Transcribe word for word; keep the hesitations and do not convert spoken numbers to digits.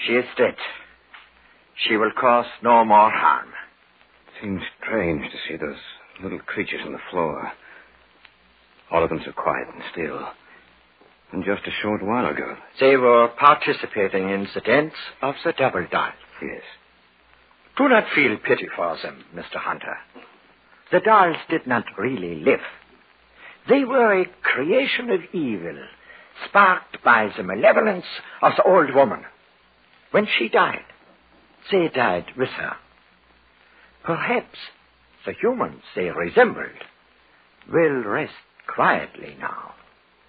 She is dead. She will cause no more harm. It seems strange to see those little creatures on the floor. All of them so quiet and still. And just a short while ago. They were participating in the dance of the double doll. Yes. Do not feel pity for them, Mister Hunter. The dolls did not really live. They were a creation of evil, sparked by the malevolence of the old woman. When she died, they died with her. Perhaps the humans they resembled will rest quietly now.